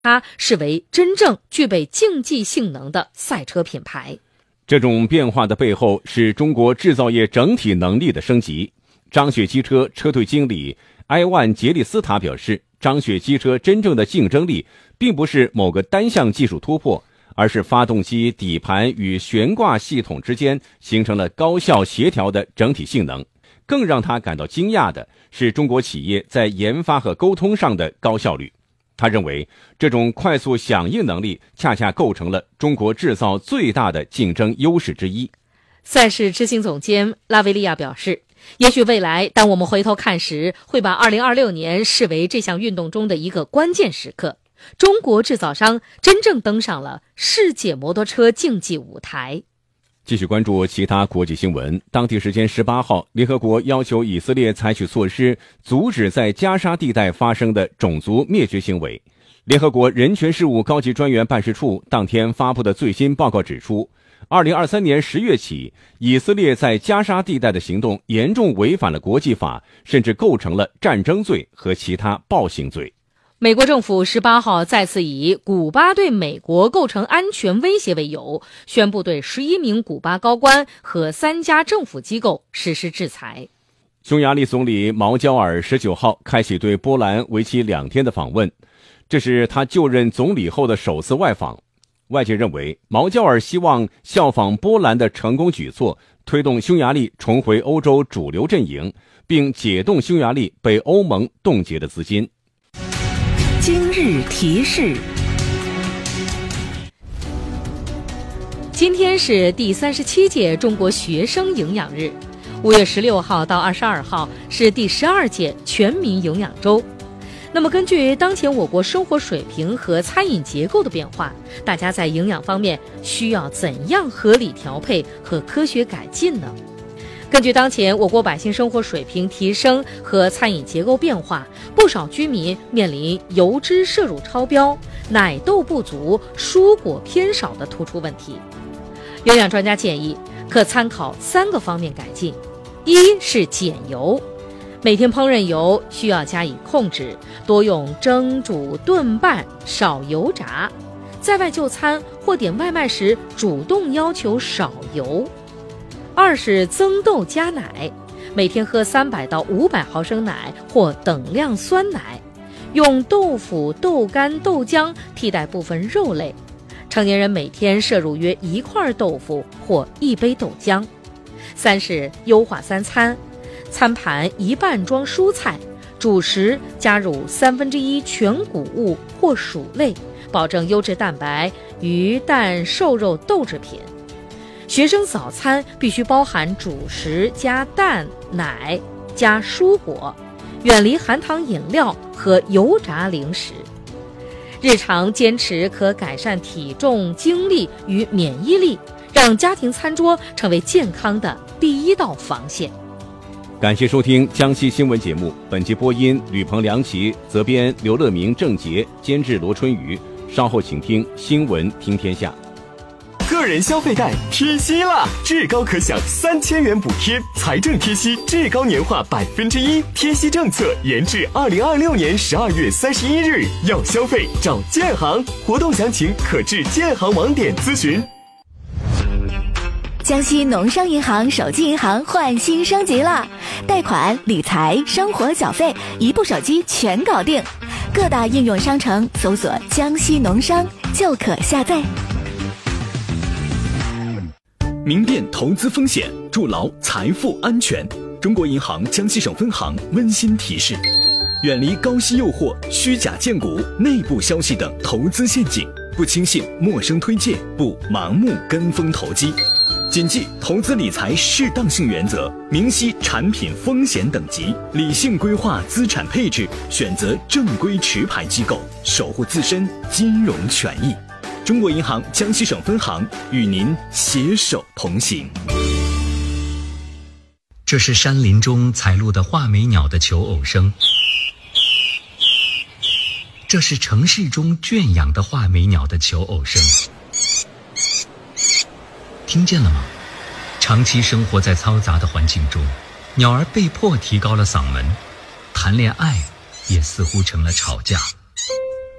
它视为真正具备竞技性能的赛车品牌。 这种变化的背后是中国制造业整体能力的升级。张雪机车车队经理埃万杰利斯塔表示，张雪机车真正的竞争力并不是某个单项技术突破，而是发动机、底盘与悬挂系统之间形成了高效协调的整体性能。更让他感到惊讶的是中国企业在研发和沟通上的高效率。他认为这种快速响应能力恰恰构成了中国制造最大的竞争优势之一。 赛事执行总监拉维利亚表示，也许未来当我们回头看时，会把2026年视为这项运动中的一个关键时刻。中国制造商真正登上了世界摩托车竞技舞台。 继续关注其他国际新闻。当地时间18号，联合国要求以色列采取措施，阻止在加沙地带发生的种族灭绝行为。联合国人权事务高级专员办事处当天发布的最新报告指出，2023年10月起，以色列在加沙地带的行动严重违反了国际法，甚至构成了战争罪和其他暴行罪。 美国政府18号再次以古巴对美国构成安全威胁为由，宣布对11名古巴高官和3家政府机构实施制裁。 匈牙利总理毛焦尔19号开启对波兰为期2天的访问，这是他就任总理后的首次外访。外界认为，毛焦尔希望效仿波兰的成功举措，推动匈牙利重回欧洲主流阵营，并解冻匈牙利被欧盟冻结的资金。 今日提示： 今天是第37届中国学生营养日，5月16号到22号是第12届全民营养周。那么根据当前我国生活水平和餐饮结构的变化，大家在营养方面需要怎样合理调配和科学改进呢？根据当前我国百姓生活水平提升和餐饮结构变化，不少居民面临油脂摄入超标、奶豆不足、蔬果偏少的突出问题。营养专家建议可参考3个方面改进。一是减油，每天烹饪油需要加以控制，多用蒸、煮、炖、拌，少油炸。在外就餐或点外卖时，主动要求少油。2是增豆加奶，每天喝300到500毫升奶或等量酸奶，用豆腐、豆干、豆浆替代部分肉类。成年人每天摄入约1块豆腐或1杯豆浆。3是优化3餐，餐盘一半装蔬菜，主食加入1/3全谷物或薯类，保证优质蛋白、鱼、蛋、瘦肉、豆制品。学生早餐必须包含主食加蛋、奶加蔬果，远离含糖饮料和油炸零食。日常坚持可改善体重、精力与免疫力，让家庭餐桌成为健康的第一道防线。 感谢收听江西新闻节目，本期播音吕鹏、梁琦，责编刘乐明、郑杰，监制罗春雨。稍后请听新闻听天下。 个人消费贷贴息啦！至高可享3000元补贴，财政贴息至高年化1%，贴息政策延至2026年12月31日。要消费找建行，活动详情可至建行网点咨询。 江西农商银行手机银行换新升级了，贷款、理财、生活缴费，一部手机全搞定。各大应用商城搜索江西农商就可下载。 明辨投资风险，筑牢财富安全。中国银行江西省分行温馨提示：远离高息诱惑、虚假荐股、内部消息等投资陷阱，不轻信陌生推荐，不盲目跟风投机。谨记投资理财适当性原则，明晰产品风险等级，理性规划资产配置，选择正规持牌机构，守护自身金融权益。中国银行江西省分行与您携手同行。 这是山林中采录的画眉鸟的求偶声，这是城市中圈养的画眉鸟的求偶声。听见了吗？长期生活在嘈杂的环境中，鸟儿被迫提高了嗓门，谈恋爱也似乎成了吵架。